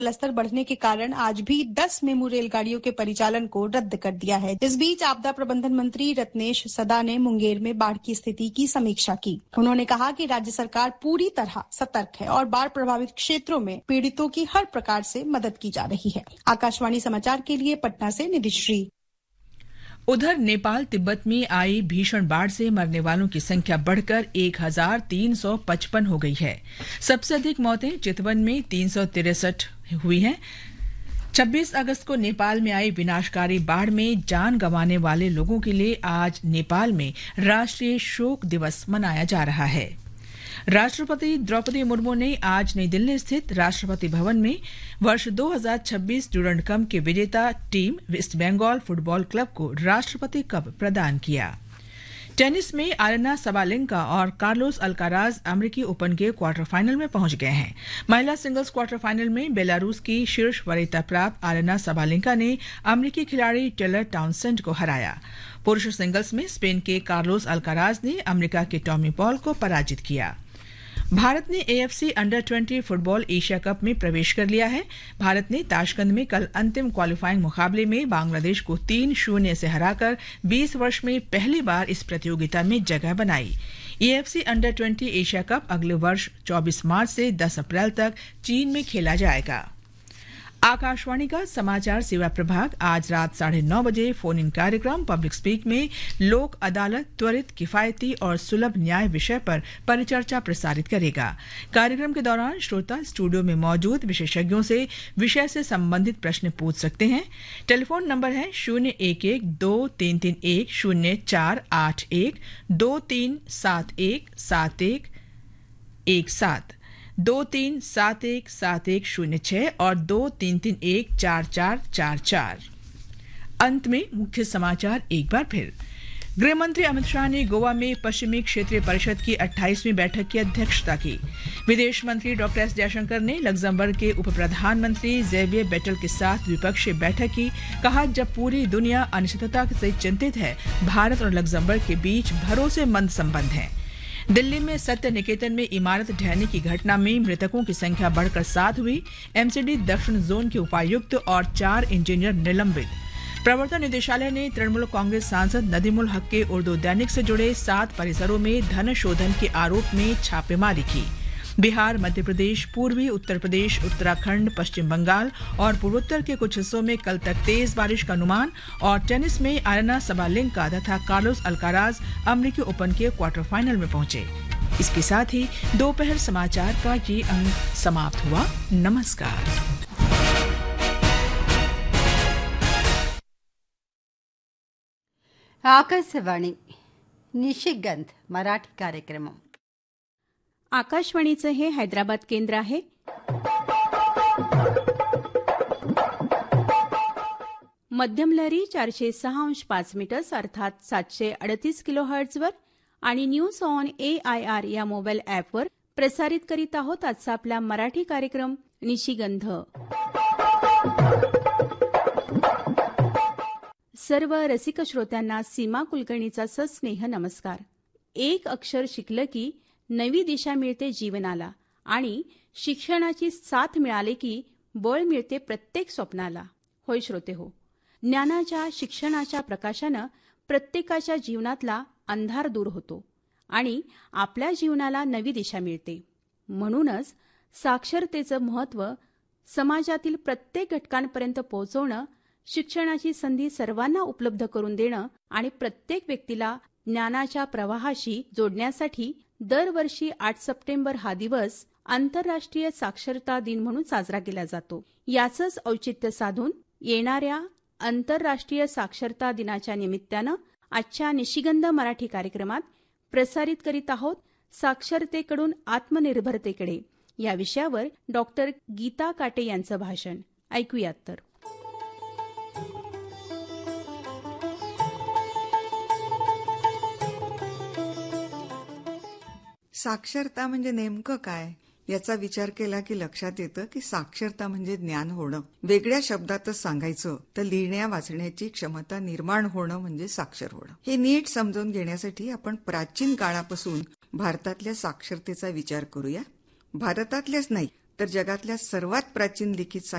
जलस्तर बढ़ने के कारण आज भी 10 मेमू रेलगाड़ियों के परिचालन को रद्द कर दिया है। इस बीच आपदा प्रबंधन मंत्री रत्नेश सदा ने मुंगेर में बाढ़ की स्थिति की समीक्षा की। उन्होंने कहा कि राज्य सरकार पूरी तरह सतर्क है और बाढ़ प्रभावित क्षेत्रों में पीड़ितों की हर प्रकार से मदद की जा रही है। आकाशवाणी समाचार के लिए पटना से निधिश्री। उधर नेपाल तिब्बत में आई भीषण बाढ़ से मरने वालों की संख्या बढ़कर 1355 हो गई है। सबसे अधिक मौतें चितवन में 363 हुई हैं। 26 अगस्त को नेपाल में आई विनाशकारी बाढ़ में जान गंवाने वाले लोगों के लिए आज नेपाल में राष्ट्रीय शोक दिवस मनाया जा रहा है। राष्ट्रपति द्रौपदी मुर्मू ने आज नई दिल्ली स्थित राष्ट्रपति भवन में वर्ष 2026 डूरंड कप के विजेता team waste Bengal football club को राष्ट्रपति कप प्रदान किया। टेनिस में आरेना सबालेंका और कार्लोस अल्काराज अमेरिकी ओपन के क्वार्टर फाइनल में पहुंच गए हैं। महिला सिंगल्स क्वार्टर फाइनल में बेलारूस की शीर्ष वरीयता प्राप्त आरेना सबालेंका ने अमेरिकी खिलाड़ी टेलर टाउनसेंड को हराया। पुरुष सिंगल्स में स्पेन के कार्लोस अल्काराज ने अमेरिका के टॉमी पॉल को पराजित किया। भारत ने AFC under 20 football Asia cup में प्रवेश कर लिया है। भारत ने ताशकंद में कल अंतिम क्वालिफाइंग मुकाबले में बांग्लादेश को 3-0 से हराकर 20 वर्ष में पहली बार इस प्रतियोगिता में जगह बनाई। एएफसी अंडर 20 एशिया कप अगले वर्ष 24 मार्च से 10 अप्रैल तक चीन में खेला जाएगा। आकाशवाणी का समाचार सेवा प्रभाग आज रात 9:30 बजे फोन इन कार्यक्रम पब्लिक स्पीक में लोक अदालत त्वरित, किफायती और सुलभ न्याय विषय पर परिचर्चा प्रसारित करेगा। कार्यक्रम के दौरान श्रोता स्टूडियो में मौजूद विशेषज्ञों से विषय से संबंधित प्रश्न पूछ सकते हैं। टेलीफोन नंबर है 011-2331-0481 23717117 23717106 और 2331-4444। अंत में मुख्य समाचार एक बार फिर। गृह मंत्री अमित शाह ने गोवा में पश्चिमी क्षेत्रीय परिषद की 28वीं बैठक की अध्यक्षता की। विदेश मंत्री डॉक्टर एस जयशंकर ने लग्जमबर्ग के उप प्रधानमंत्री ज़ेवियर बेटल के साथ द्विपक्षीय बैठक की। कहा, जब पूरी दुनिया अनिश्चितता से चिंतित है, भारत और लग्जमबर्ग के बीच भरोसेमंद संबंध हैं। दिल्ली में सत्य निकेतन में इमारत ढहने की घटना में मृतकों की संख्या बढ़कर 7 हुई। एमसीडी दक्षिण जोन के उपायुक्त और 4 इंजीनियर निलंबित। प्रवर्तन निदेशालय ने तृणमूल कांग्रेस सांसद नदीमुल हक के उर्दू दैनिक से जुड़े 7 परिसरों में धन शोधन के आरोप में छापेमारी की। बिहार, मध्य प्रदेश, पूर्वी उत्तर प्रदेश, उत्तराखंड, पश्चिम बंगाल और पूर्वोत्तर के कुछ हिस्सों में कल तक तेज बारिश का अनुमान। और टेनिस में आरेना सबालेंका तथा कार्लोस अल्काराज अमेरिकी ओपन के क्वार्टर फाइनल में पहुंचे। इसके साथ ही दोपहर समाचार का ये अंक समाप्त हुआ। नमस्कार। ఆకాశవాణి నిషిగంధ్ मराठी कार्यक्रम। आकाशवाणीचं हे हैदराबाद केंद्र आहे। मध्यम लहरी 406.5 मीटर्स अर्थात 738 किलोहर्ट्झवर आणि न्यूज ऑन AIR या मोबाईल ॲपवर प्रसारित करीत आहोत आजचा आपला मराठी कार्यक्रम निशिगंध। सर्व रसिक श्रोत्यांना सीमा कुलकर्णीचा सस्नेह नमस्कार। एक अक्षर शिकलं की नवी दिशा मिळते जीवनाला आणि शिक्षणाची साथ मिळाली की बळ मिळते प्रत्येक स्वप्नाला। होय श्रोते हो, ज्ञानाच्या शिक्षणाच्या प्रकाशानं प्रत्येकाच्या जीवनातला अंधार दूर होतो आणि आपल्या जीवनाला नवी दिशा मिळते। म्हणूनच साक्षरतेचं महत्त्व समाजातील प्रत्येक घटकांपर्यंत पोहोचवणं, शिक्षणाची संधी सर्वांना उपलब्ध करून देणं आणि प्रत्येक व्यक्तीला ज्ञानाच्या प्रवाहाशी जोडण्यासाठी दरवर्षी 8 सप्टेंबर हा दिवस आंतरराष्ट्रीय साक्षरता दिन म्हणून साजरा केला जातो। याचंच औचित्य साधून येणाऱ्या आंतरराष्ट्रीय साक्षरता दिनाच्या निमित्तानं आजच्या निशिगंध मराठी कार्यक्रमात प्रसारित करीत आहोत साक्षरतेकडून आत्मनिर्भरतेकडे या विषयावर डॉक्टर गीता काटे यांचं भाषण ऐकूयात तर। साक्षरता म्हणजे नेमकं काय याचा विचार केला की लक्षात येतं की साक्षरता म्हणजे ज्ञान होणं। वेगळ्या शब्दातच सांगायचं तर लिहिण्या वाचण्याची क्षमता निर्माण होणं म्हणजे साक्षर होणं। हे नीट समजून घेण्यासाठी आपण प्राचीन काळापासून भारतातल्या साक्षरतेचा विचार करूया। भारतातल्याच नाही तर जगातल्या सर्वात प्राचीन लिखित